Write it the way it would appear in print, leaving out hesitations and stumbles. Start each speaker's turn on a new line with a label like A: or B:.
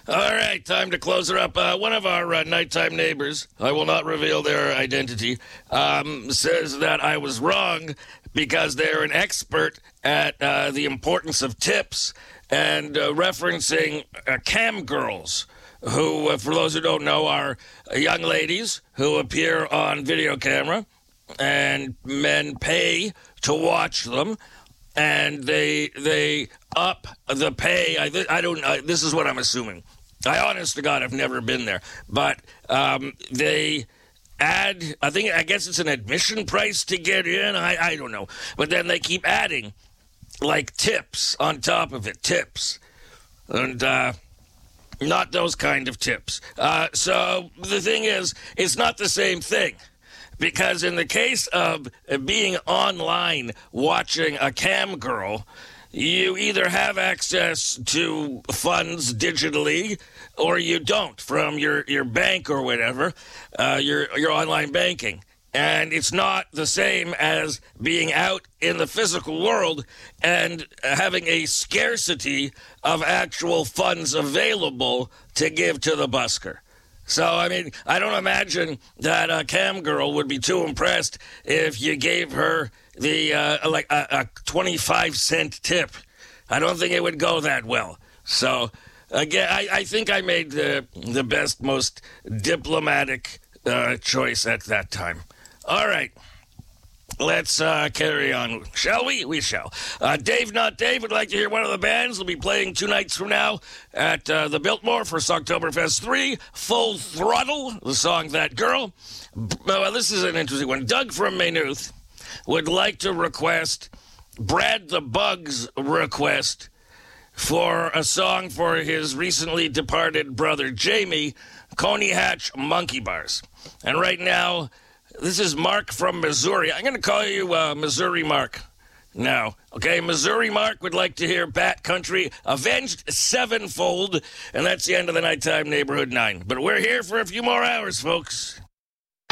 A: All right, time to close her up. One of our nighttime neighbors, I will not reveal their identity, says that I was wrong because they're an expert at the importance of tips and referencing cam girls, who, for those who don't know, are young ladies who appear on video camera, and men pay to watch them. And they up the pay. I don't. This is what I'm assuming. I honest to God, I've never been there, but they add. I guess it's an admission price to get in. I don't know, but then they keep adding like tips on top of it, tips, and not those kind of tips. So the thing is, it's not the same thing. Because in the case of being online watching a cam girl, you either have access to funds digitally or you don't from your bank or whatever, your online banking. And it's not the same as being out in the physical world and having a scarcity of actual funds available to give to the busker. So, I mean, I don't imagine that a cam girl would be too impressed if you gave her the a 25-cent tip. I don't think it would go that well. So, again, I think I made the best, most diplomatic choice at that time. All right. Let's carry on, shall we? We shall. Dave Not Dave would like to hear one of the bands. They'll be playing 2 nights from now at the Biltmore for Songtoberfest 3. Full Throttle, the song That Girl. Well, this is an interesting one. Doug from Maynooth would like to request Brad the Bug's request for a song for his recently departed brother Jamie, Coney Hatch Monkey Bars. And right now, this is Mark from Missouri. I'm going to call you Missouri Mark now. Okay, Missouri Mark would like to hear Bat Country Avenged Sevenfold, and that's the end of the Nighttime Neighborhood 9. But we're here for a few more hours, folks.